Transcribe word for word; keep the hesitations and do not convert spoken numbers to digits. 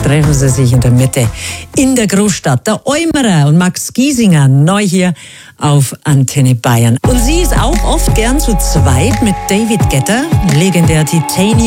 treffen sie sich in der Mitte in der Großstadt. Der Eumerer und Max Giesinger neu hier auf Antenne Bayern. Und sie ist auch oft gern zu zweit mit David Guetta, legendär Titanium.